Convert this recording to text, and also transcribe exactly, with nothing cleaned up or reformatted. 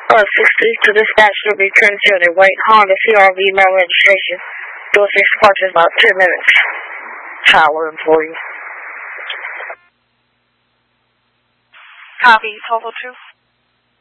Uh, sixty to dispatch will be courtesy of the white Honda C R V metal registration. Door six departure is about ten minutes. Tower employee. Copy, Total two.